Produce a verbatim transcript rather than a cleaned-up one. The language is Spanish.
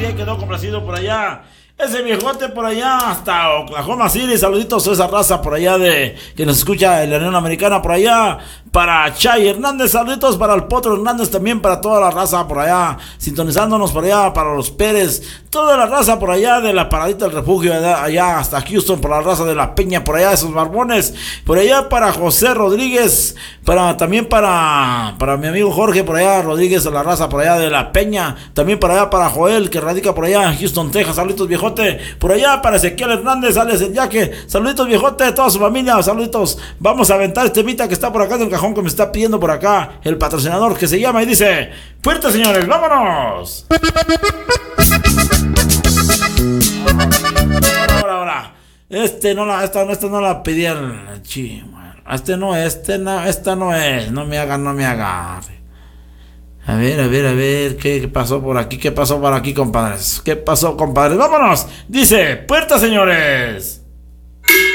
ahí quedó complacido por allá. Ese viejote por allá hasta Oklahoma City. Saluditos a esa raza por allá de que nos escucha en la Unión Americana por allá. Para Chay Hernández, saluditos para el Potro Hernández, también para toda la raza por allá, sintonizándonos por allá, para los Pérez, toda la raza por allá de la Paradita del Refugio, allá, allá hasta Houston, por la raza de la Peña, por allá esos barbones, por allá para José Rodríguez, para también para, para mi amigo Jorge por allá, Rodríguez, la raza por allá de la Peña, también para allá para Joel, que radica por allá en Houston, Texas, saluditos viejote, por allá para Ezequiel Hernández, Alex el Yaque, saluditos viejote, toda su familia, saluditos, vamos a aventar este mita que está por acá en el cajón, que me está pidiendo por acá el patrocinador, que se llama y dice: fuerte, señores, vámonos. Ahora, ahora, este no la, esta, esta no la pedí al chi, este no, este no, esta no es, no me hagan, no me hagan. A ver, a ver, a ver, ¿qué, qué pasó por aquí? ¿Qué pasó por aquí, compadres? ¿Qué pasó, compadres? Vámonos. Dice: puerta, señores.